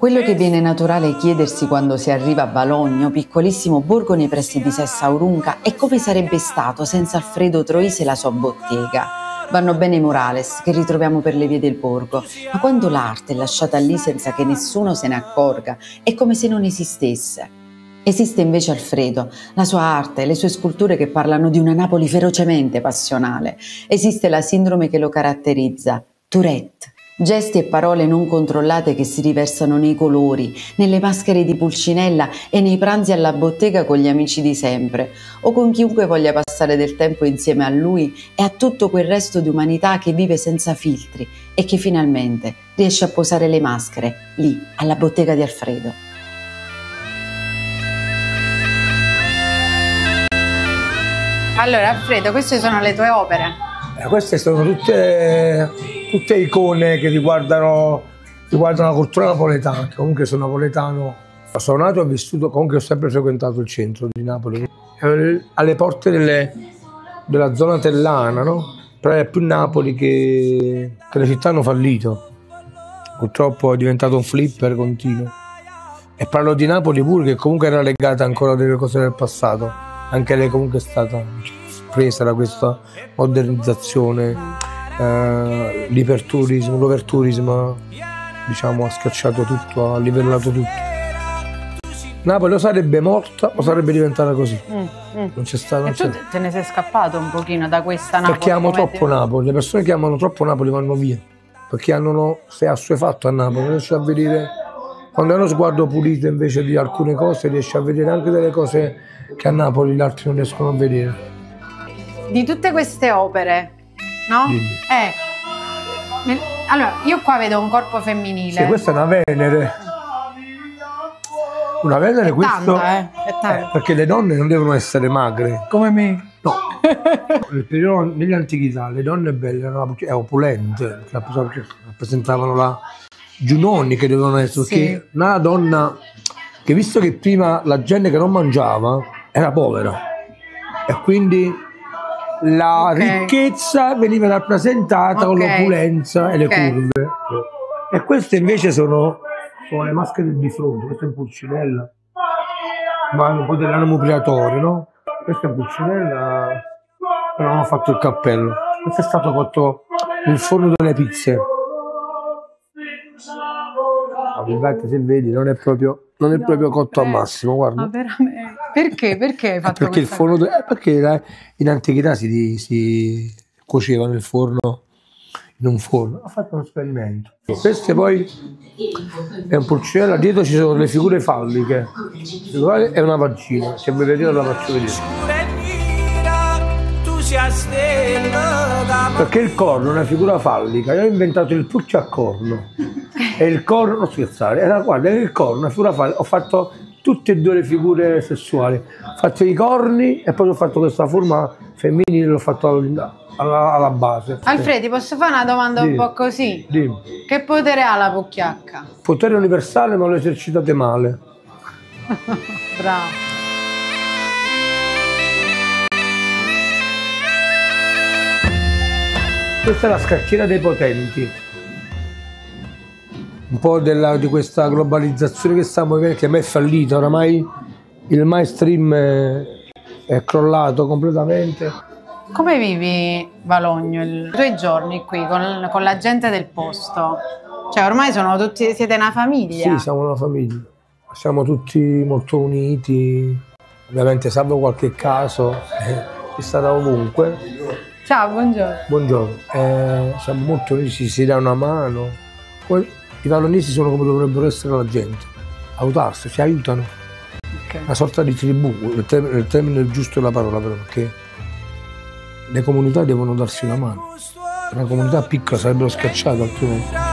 Quello che viene naturale chiedersi quando si arriva a Valogno, piccolissimo borgo nei pressi di Sessaurunca, è come sarebbe stato senza Alfredo Troisi e la sua bottega. Vanno bene i murales che ritroviamo per le vie del borgo, ma quando l'arte è lasciata lì senza che nessuno se ne accorga, è come se non esistesse. Esiste invece Alfredo, la sua arte, le sue sculture che parlano di una Napoli ferocemente passionale. Esiste la sindrome che lo caratterizza, Tourette. Gesti e parole non controllate che si riversano nei colori, nelle maschere di Pulcinella e nei pranzi alla bottega con gli amici di sempre, o con chiunque voglia passare del tempo insieme a lui e a tutto quel resto di umanità che vive senza filtri e che finalmente riesce a posare le maschere lì, alla bottega di Alfredo. Allora Alfredo, queste sono le tue opere? Queste sono tutte icone che riguardano la cultura napoletana, che comunque sono napoletano. Sono nato e ho vissuto, comunque ho sempre frequentato il centro di Napoli, alle porte della zona tellana, no? Però è più Napoli che le città hanno fallito. Purtroppo è diventato un flipper continuo. E parlo di Napoli pure, che comunque era legata ancora a delle cose del passato. Anche lei comunque è stata presa da questa modernizzazione, l'iperturismo, l'overturismo, diciamo, ha schiacciato tutto, ha livellato tutto. Napoli o sarebbe morta o sarebbe diventata così. Non c'è stato. E tu te ne sei scappato un pochino da questa Napoli? Perché amo troppo Napoli, le persone che amano troppo Napoli vanno via, perché sei assuefatto a Napoli, non riesci a vedere, quando hai uno sguardo pulito invece di alcune cose, riesci a vedere anche delle cose che a Napoli gli altri non riescono a vedere. Di tutte queste opere, no? Allora, io qua vedo un corpo femminile. Sì, questa è una Venere. Una Venere, è questo tanta, è tanta. Perché le donne non devono essere magre. Come me. No. Nel periodo, nell'antichità le donne belle erano opulente, rappresentavano la Giunoni che dovevano essere, sì. Perché una donna che, visto che prima la gente che non mangiava era povera e quindi la ricchezza veniva rappresentata con l'opulenza e le curve. E queste invece sono le maschere di fronte, questa è in Pulcinella, ma hanno un po' dell'animo operatorio, no? Questa è in Pulcinella, non hanno fatto il cappello. Questo è stato fatto nel forno delle pizze. Guardate, se vedi, non è proprio cotto al massimo, guarda. Ma veramente? Perché? Perché hai fatto perché il forno perché in antichità si cuoceva nel forno, in un forno. Ho fatto uno esperimento. Queste poi è un Pulcinella, dietro ci sono le figure falliche. È una vagina, se vuoi vedere la faccio vedere. Perché il corno è una figura fallica, io ho inventato il puccio a corno. E il corno, non scherzare, guarda, il corno, una figura fallica, ho fatto tutte e due le figure sessuali. Ho fatto i corni e poi ho fatto questa forma femminile, l'ho fatto alla base. Alfredo, posso fare una domanda un po' così? Dimmi. Che potere ha la pucchiacca? Potere universale, ma lo esercitate male. Bravo. Questa è la scacchiera dei potenti. Un po' di questa globalizzazione che stiamo vivendo, che a me è fallita, oramai il mainstream è crollato completamente. Come vivi Valogno, i tuoi giorni qui con la gente del posto? Cioè ormai siete una famiglia? Sì, siamo una famiglia, siamo tutti molto uniti, ovviamente salvo qualche caso, è stata ovunque. Ciao, buongiorno. Buongiorno, siamo molto uniti, si dà una mano. Poi i valonesi sono come dovrebbero essere la gente, aiutarsi, si aiutano. Una sorta di tribù, nel termine giusto della parola, però, perché le comunità devono darsi una mano. Una comunità piccola sarebbero scacciate altrimenti.